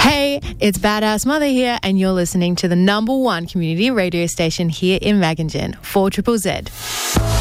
Hey, it's Badass Mother here, and you're listening to the #1 community radio station here in Magangin, 4ZZZ.